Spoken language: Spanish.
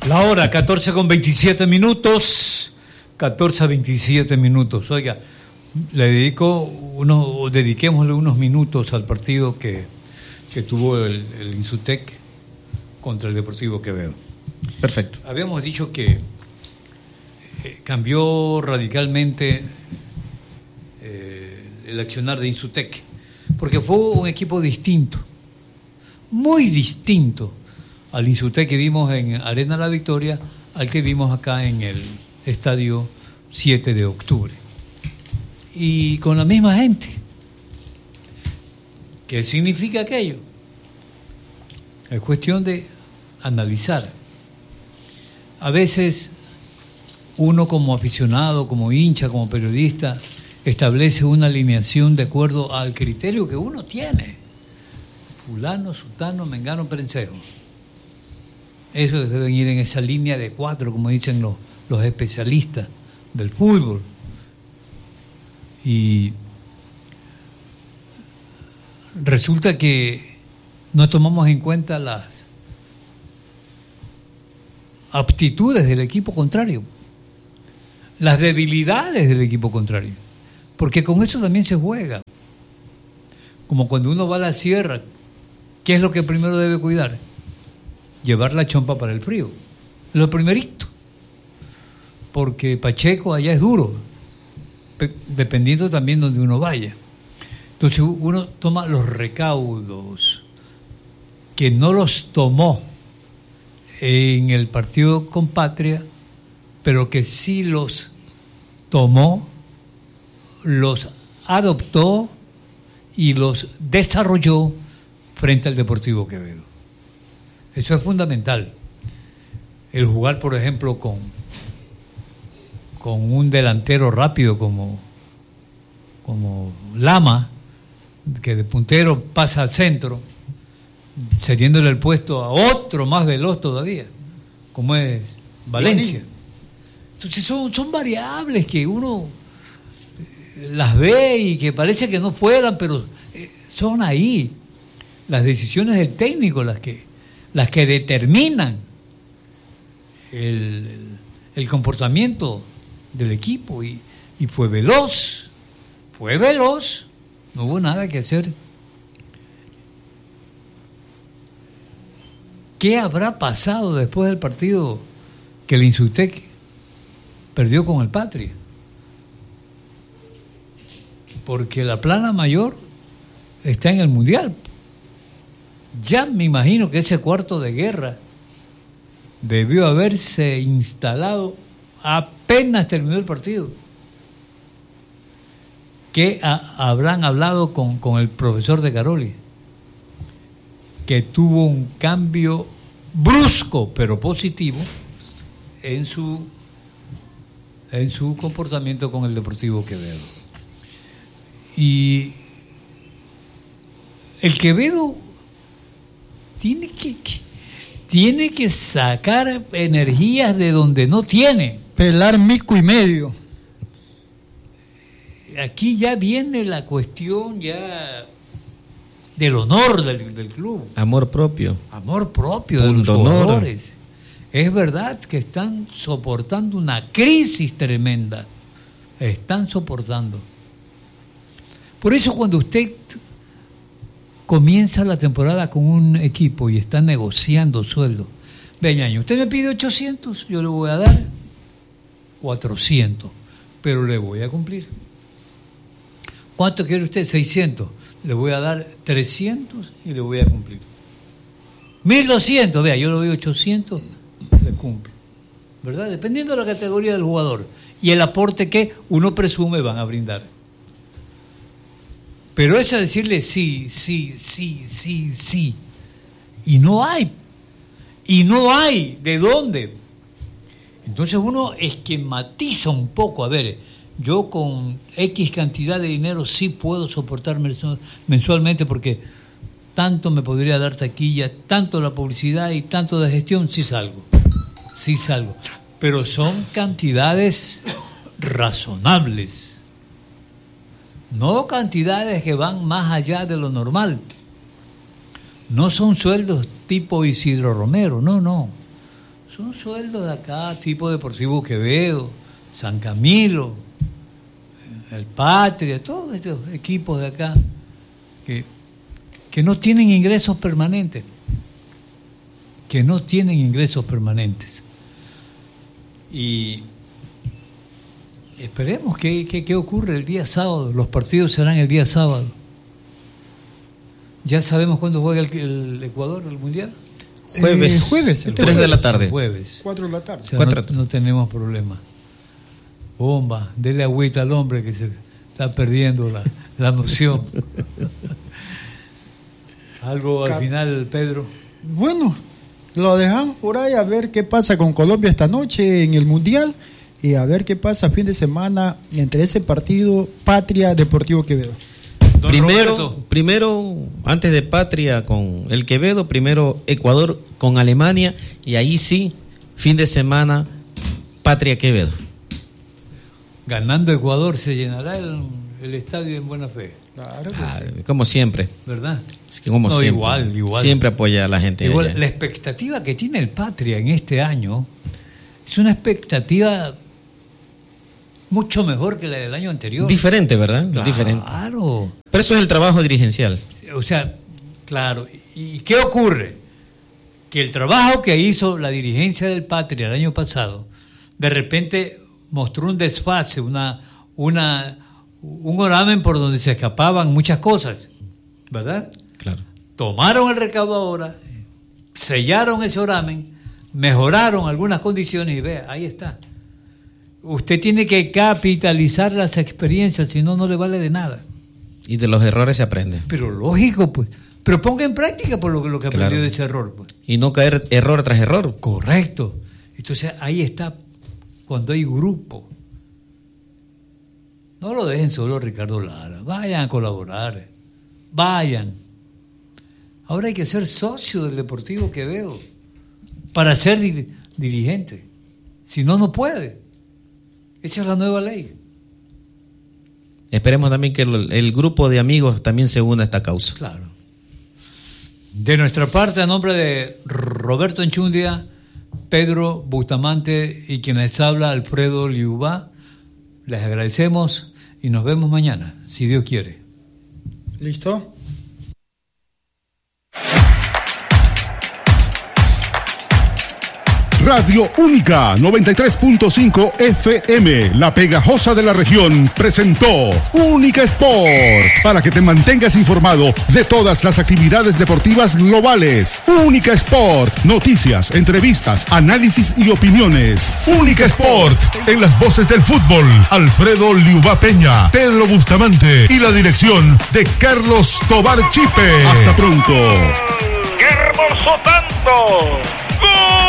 La hora, 14:27. 14:27. Oiga, dediquémosle unos minutos al partido que tuvo el Insutec contra el Deportivo Quevedo. Perfecto. Habíamos dicho que cambió radicalmente el accionar de Insutec, porque fue un equipo distinto, muy distinto al Insutec que vimos en Arena La Victoria, al que vimos acá en el Estadio 7 de Octubre. Y con la misma gente. ¿Qué significa aquello? Es cuestión de analizar. A veces uno como aficionado, como hincha, como periodista, establece una alineación de acuerdo al criterio que uno tiene. Fulano, sutano, mengano, perencejo. Esos deben ir en esa línea de 4, como dicen los especialistas del fútbol. Y resulta que no tomamos en cuenta las aptitudes del equipo contrario, las debilidades del equipo contrario, porque con eso también se juega. Como cuando uno va a la sierra, ¿qué es lo que primero debe cuidar? Llevar la chompa para el frío, lo primerito, porque Pacheco allá es duro, dependiendo también donde uno vaya. Entonces uno toma los recaudos que no los tomó en el partido con Patria, pero que sí los tomó, los adoptó y los desarrolló frente al Deportivo Quevedo. Eso es fundamental. El jugar, por ejemplo, con un delantero rápido como Lama, que de puntero pasa al centro, cediéndole el puesto a otro más veloz todavía, como es Valencia. Entonces son variables que uno las ve y que parece que no fueran, pero son ahí las decisiones del técnico las que determinan el comportamiento del equipo, y fue veloz, no hubo nada que hacer. ¿Qué habrá pasado después del partido que el Insutec perdió con el Patria? Porque la plana mayor está en el Mundial. Ya me imagino que ese cuarto de guerra debió haberse instalado apenas terminó el partido. ¿Qué habrán hablado con el profesor de Caroli? Que tuvo un cambio brusco pero positivo en su comportamiento con el Deportivo Quevedo. Y el Quevedo tiene que sacar energías de donde no tiene. Pelar mico y medio. Aquí ya viene la cuestión ya del honor del club. Amor propio. Amor propio de los jugadores. Es verdad que están soportando una crisis tremenda. Están soportando. Por eso cuando usted comienza la temporada con un equipo y está negociando sueldo, Ñaño, usted me pide 800, yo le voy a dar 400, pero le voy a cumplir. ¿Cuánto quiere usted? 600. Le voy a dar 300 y le voy a cumplir. 1200, vea, yo le doy 800, le cumplo. ¿Verdad? Dependiendo de la categoría del jugador y el aporte que uno presume van a brindar. Pero es a decirle sí. Y no hay de dónde. Entonces uno esquematiza un poco, a ver, yo con X cantidad de dinero sí puedo soportar mensualmente porque tanto me podría dar taquilla, tanto la publicidad y tanto de gestión, sí salgo. Pero son cantidades razonables, no cantidades que van más allá de lo normal. No son sueldos tipo Isidro Romero, no. Son sueldos de acá, tipo Deportivo Quevedo, San Camilo, el Patria, todos estos equipos de acá que no tienen ingresos permanentes. Y esperemos que ocurre el día sábado. Los partidos serán el día sábado. ¿Ya sabemos cuándo juega el Ecuador, el Mundial? Jueves, 3 de la tarde. Jueves. 4 de la tarde. O sea, no tenemos problema. Bomba, dele agüita al hombre que se está perdiendo la noción. Algo al final, Pedro. Bueno, lo dejamos por ahí a ver qué pasa con Colombia esta noche en el Mundial y a ver qué pasa fin de semana entre ese partido Patria Deportivo Quevedo. Primero, antes de Patria con el Quevedo, primero Ecuador con Alemania y ahí sí, fin de semana Patria Quevedo. Ganando Ecuador se llenará el estadio en buena fe. Claro que sí. Como siempre. ¿Verdad? Como siempre. Igual. Siempre apoya a la gente. Igual, la expectativa que tiene el Patria en este año es una expectativa mucho mejor que la del año anterior. Diferente, ¿verdad? Claro. Diferente. Claro. Pero eso es el trabajo dirigencial. O sea, claro. ¿Y qué ocurre? Que el trabajo que hizo la dirigencia del Patria el año pasado, de repente mostró un desfase, un oramen por donde se escapaban muchas cosas, ¿verdad? Claro. Tomaron el recaudo ahora, sellaron ese oramen, mejoraron algunas condiciones y vea, ahí está. Usted tiene que capitalizar las experiencias, si no, no le vale de nada. Y de los errores se aprende. Pero lógico, pues. Pero ponga en práctica por lo que aprendió Claro. de ese error, pues. Y no caer error tras error. Correcto. Entonces ahí está cuando hay grupo. No lo dejen solo Ricardo Lara. Vayan a colaborar. Vayan. Ahora hay que ser socio del Deportivo Quevedo para ser dirigente. Si no, no puede. Esa es la nueva ley. Esperemos también que el grupo de amigos también se una a esta causa. Claro. De nuestra parte, a nombre de Roberto Enchundia, Pedro Bustamante y quien les habla, Alfredo Liubá, les agradecemos y nos vemos mañana, si Dios quiere. ¿Listo? Radio Única 93.5 FM, la pegajosa de la región, presentó Única Sport, para que te mantengas informado de todas las actividades deportivas globales. Única Sport, noticias, entrevistas, análisis y opiniones. Única Sport, en las voces del fútbol, Alfredo Liubá Peña, Pedro Bustamante y la dirección de Carlos Tobar Chipe. Hasta pronto. ¡Qué hermoso tanto! ¡Gol!